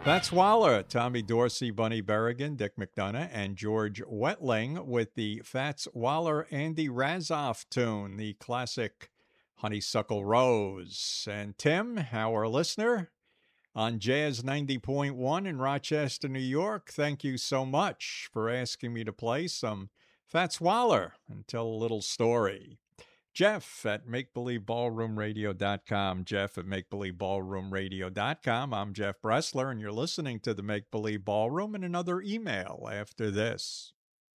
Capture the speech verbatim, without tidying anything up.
Fats Waller, Tommy Dorsey, Bunny Berrigan, Dick McDonough, and George Wetling with the Fats Waller Andy Razoff tune, the classic Honeysuckle Rose. And Tim, our listener on Jazz ninety point one in Rochester, New York, thank you so much for asking me to play some Fats Waller and tell a little story. Jeff at make believe ballroom radio dot com. Jeff at make believe ballroom radio dot com. I'm Jeff Bressler, and you're listening to the Make Believe Ballroom and another email after this.